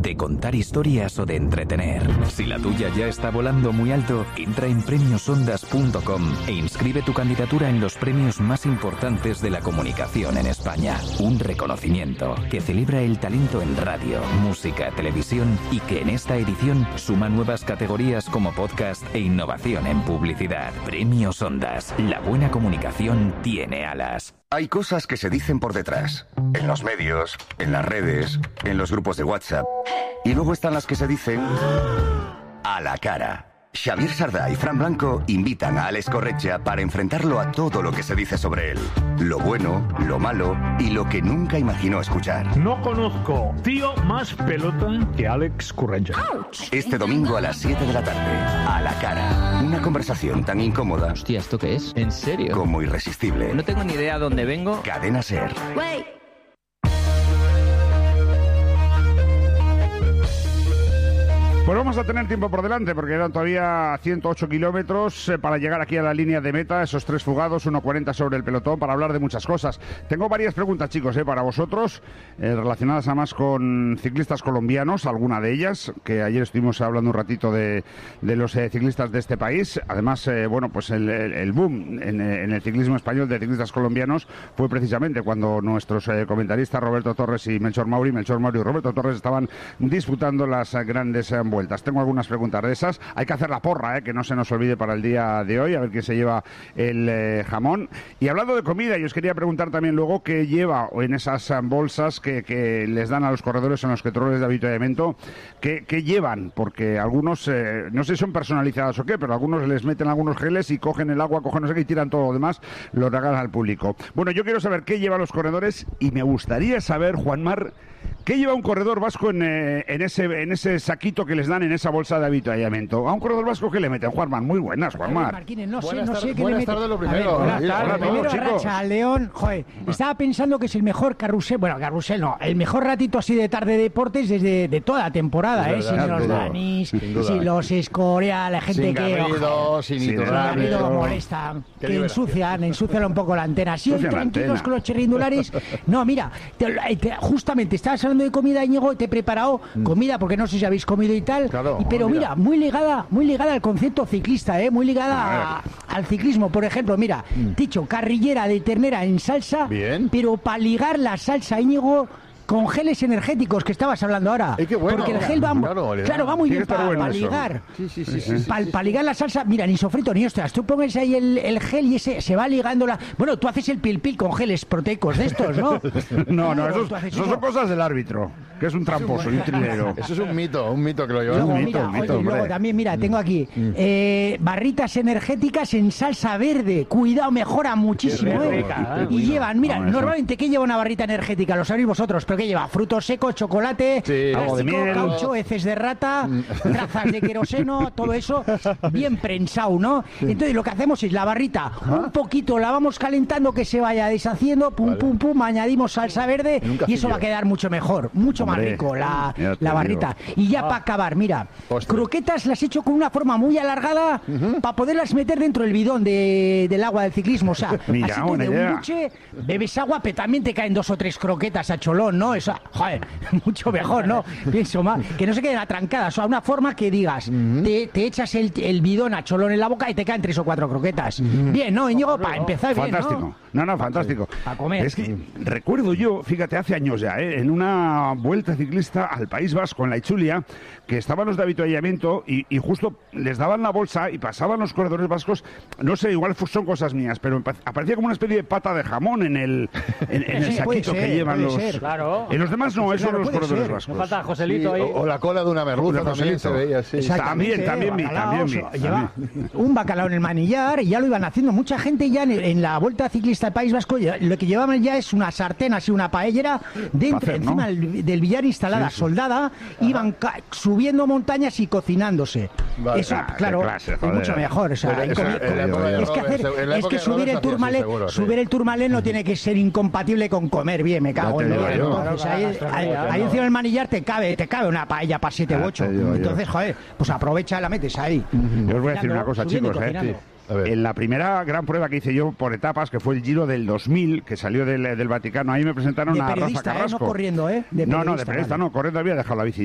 de contar historias o de entretener. Si la tuya ya está volando muy alto, entra en premiosondas.com e inscribe tu candidatura en los premios más importantes de la comunicación en España. Un reconocimiento que celebra el talento en radio, música, televisión y que en esta edición suma nuevas categorías como podcast e innovación en publicidad. Premios Ondas. La buena comunicación tiene alas. Hay cosas que se dicen por detrás, en los medios, en las redes, en los grupos de WhatsApp. Y luego están las que se dicen a la cara. Xavier Sardá y Fran Blanco invitan a Alex Corretja para enfrentarlo a todo lo que se dice sobre él. Lo bueno, lo malo y lo que nunca imaginó escuchar. No conozco tío más pelota que Alex Corretja. Este domingo a las 7 de la tarde, a la cara. Una conversación tan incómoda. Hostia, ¿esto qué es? ¿En serio? Como irresistible. No tengo ni idea dónde vengo. Cadena Ser. Pues vamos a tener tiempo por delante porque eran todavía 108 kilómetros para llegar aquí a la línea de meta, esos 3 fugados, 1:40 sobre el pelotón, para hablar de muchas cosas. Tengo varias preguntas, chicos, para vosotros, relacionadas además con ciclistas colombianos, alguna de ellas, que ayer estuvimos hablando un ratito de los ciclistas de este país. Además, bueno, pues el boom en el ciclismo español de ciclistas colombianos fue precisamente cuando nuestros comentaristas Roberto Torres y Melchor Mauri y Roberto Torres estaban disputando las grandes vueltas. Tengo algunas preguntas de esas. Hay que hacer la porra, que no se nos olvide para el día de hoy, a ver quién se lleva el jamón. Y hablando de comida, yo os quería preguntar también luego qué lleva en esas bolsas que les dan a los corredores en los controles de avituallamiento, qué llevan, porque algunos, no sé si son personalizadas o qué, pero algunos les meten algunos geles y cogen el agua, cogen no sé qué y tiran todo lo demás, lo regalan al público. Bueno, yo quiero saber qué llevan los corredores y me gustaría saber, Juanmar, ¿qué lleva un corredor vasco en ese saquito que les dan en esa bolsa de avituallamiento? A un corredor vasco, ¿qué le meten? Juanman, muy buenas, Juanmar. Martínez, no sé qué le buenas meten. tardes, lo primero. Primero Racha, León, joder, estaba pensando que es el mejor carrusel, no, el mejor ratito así de tarde de deportes desde de toda la temporada, sin los Danis, sin los Escoria, la gente sin que... Garrido, sin Garrido molestan, que ensucian un poco la antena. Sí, tranquilos con los cherrindulares. No, mira, justamente estabas hablando de comida, Íñigo, y te he preparado comida, porque no sé si habéis comido y tal, pero mira, muy ligada al concepto ciclista, muy ligada al ciclismo. Por ejemplo, mira, dicho, carrillera de ternera en salsa, bien, pero para ligar la salsa, Íñigo, con geles energéticos que estabas hablando ahora. Qué bueno. Porque el gel va, va muy bien para ligar. Sí. Para ligar la salsa, mira, ni sofrito ni ostras. Tú pones ahí el gel y ese se va ligando la... Bueno, tú haces el pil con geles proteicos de estos, ¿no? No, esos son cosas del árbitro, que es un tramposo y un trilero. Eso es un mito que lo lleva. Luego, luego también, mira, tengo aquí barritas energéticas en salsa verde. Cuidado, mejora muchísimo, y llevan, mira, normalmente, ¿qué lleva una barrita energética? Lo sabéis vosotros, pero ¿qué lleva? Frutos secos, chocolate, algo de miel, caucho, heces de rata, trazas de queroseno, todo eso bien prensado, ¿no? Entonces lo que hacemos es la barrita, un poquito la vamos calentando que se vaya deshaciendo, pum, añadimos salsa verde y eso va a quedar mucho mejor, mucho más rico la barrita. Y ya para acabar, mira, croquetas las he hecho con una forma muy alargada para poderlas meter dentro del bidón del agua del ciclismo. O sea, mira, así tú de un duche bebes agua, pero también te caen 2 o 3 croquetas a cholón, ¿no? Eso, joder, mucho mejor, ¿no? Pienso más, que no se queden atrancadas, o sea, una forma que digas, te echas el bidón a cholón en la boca y te caen 3 o 4 croquetas. Bien, ¿no, Íñigo? Para empezar bien, fantástico. No, fantástico. A comer. Es que recuerdo yo, fíjate, hace años ya, en una vuelta ciclista al País Vasco, en la Itzulia, que estaban los de avituallamiento y justo les daban la bolsa y pasaban los corredores vascos, no sé, igual son cosas mías, pero aparecía como una especie de pata de jamón en el saquito que llevan los... Claro. En los demás no, eso son los corredores vascos. No falta Joselito ahí. O la cola de una merluza también se veía así. También vi. Lleva un bacalao en el manillar y ya lo iban haciendo. Mucha gente ya en la Vuelta Ciclista del País Vasco, lo que llevaban ya es una sartén, así una paellera, encima del billar instalada, soldada, iban subiendo montañas y cocinándose. Vale. Eso, claro, es mucho mejor. O sea, es que subir el Tourmalet no tiene que ser incompatible con comer bien, me cago en Dios. Entonces ahí encima del manillar te cabe una paella para 7 u 8. Entonces, joder, pues aprovecha y la metes ahí. Yo os voy a decir una cosa, chicos, En la primera gran prueba que hice yo por etapas, que fue el Giro del 2000, que salió del Vaticano, ahí me presentaron a Rafa Carrasco. No corriendo, de periodista no, corriendo había dejado la bici.